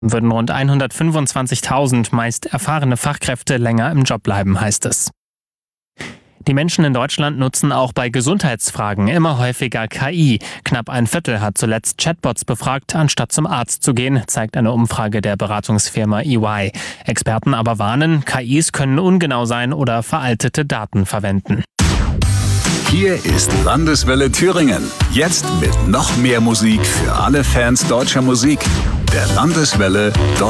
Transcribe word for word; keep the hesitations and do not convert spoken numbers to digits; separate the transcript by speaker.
Speaker 1: würden rund hundertfünfundzwanzigtausend meist erfahrene Fachkräfte länger im Job bleiben, heißt es. Die Menschen in Deutschland nutzen auch bei Gesundheitsfragen immer häufiger K I. Knapp ein Viertel hat zuletzt Chatbots befragt, anstatt zum Arzt zu gehen, zeigt eine Umfrage der Beratungsfirma E Y. Experten aber warnen, K Is können ungenau sein oder veraltete Daten verwenden.
Speaker 2: Hier ist Landeswelle Thüringen. Jetzt mit noch mehr Musik für alle Fans deutscher Musik. Der Landeswelle